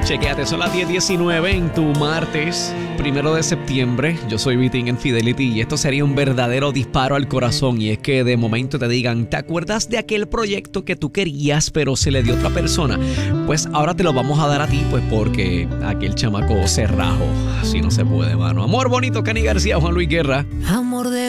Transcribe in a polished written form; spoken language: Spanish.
Chequéate, son las 10:19 en tu martes 1 de septiembre. Yo soy Vitín en Fidelity y esto sería un verdadero disparo al corazón. Y es que de momento te digan, ¿te acuerdas de aquel proyecto que tú querías pero se le dio a otra persona? Pues ahora te lo vamos a dar a ti, pues porque aquel chamaco se rajó. Así no se puede, mano. Amor bonito, Kenny García, Juan Luis Guerra. Amor de